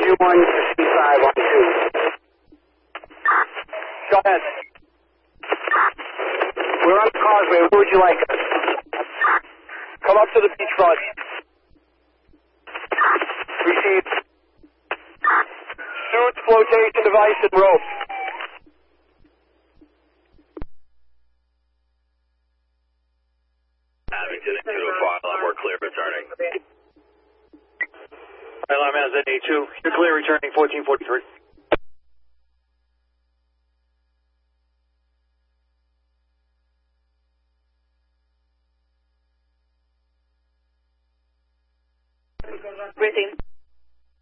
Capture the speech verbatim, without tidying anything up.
one five on two. Go ahead. We're on the causeway. Where would you like us? Come up to the beachfront. Receive. Suits, flotation device, and rope. Abington at two oh five, we're clear returning. Alarm has at A two. You're clear returning fourteen forty-three. Briefing.